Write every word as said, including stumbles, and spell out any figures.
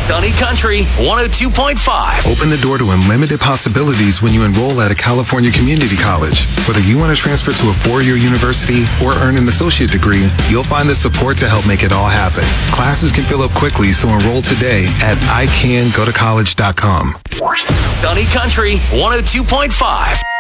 Sunny Country one oh two point five. Open the door to unlimited possibilities when you enroll at a California community college. Whether you want to transfer to a four-year university or earn an associate degree, you'll find the support to help make it all happen. Classes can fill up quickly, so enroll today at I can go to college dot com. Sunny Country one oh two point five.